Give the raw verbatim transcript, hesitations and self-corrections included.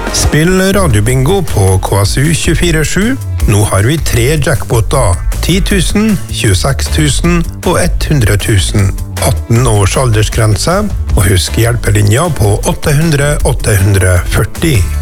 Spill radiobingo på K S U tjuefire sju. Nå har vi tre jackpoter. ti tusen, tjueseks tusen og hundre tusen. atten års aldersgrense, og husk hjelpelinja på åtte hundre åtte hundre førti.